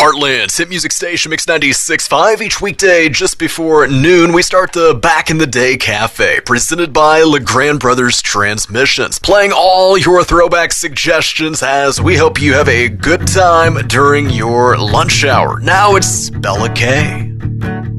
Heartland's hit music station, Mix 96.5. Each weekday just before noon, we start the Back in the Day Cafe, presented by LeGrand Brothers Transmissions, playing all your throwback suggestions as we hope you have a good time during your lunch hour. Now it's Bella K.